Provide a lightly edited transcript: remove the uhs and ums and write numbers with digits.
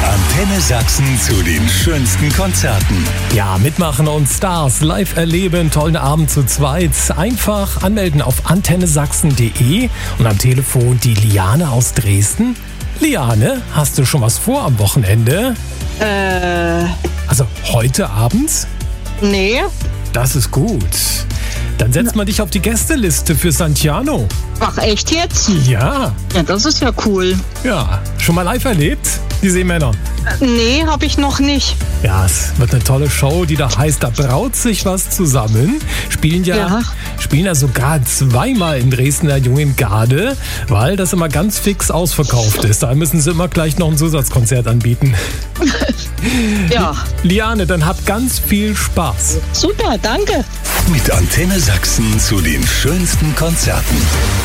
Antenne Sachsen zu den schönsten Konzerten. Ja, mitmachen und Stars live erleben, tollen Abend zu zweit. Einfach anmelden auf antennesachsen.de und am Telefon die Liane aus Dresden. Liane, hast du schon was vor am Wochenende? Also heute Abend? Nee. Das ist gut. Dann setzt man dich auf die Gästeliste für Santiano. Ach, echt jetzt? Ja. Ja, das ist ja cool. Ja, schon mal live erlebt, die Seemänner? Nee, habe ich noch nicht. Ja, es wird eine tolle Show, die da heißt, da braut sich was zusammen. Spielen ja sogar zweimal in Dresden der Jungen Garde, weil das immer ganz fix ausverkauft ist. Da müssen sie immer gleich noch ein Zusatzkonzert anbieten. Ja. Liane, dann habt ganz viel Spaß. Super, danke. Mit Antenne Sachsen zu den schönsten Konzerten.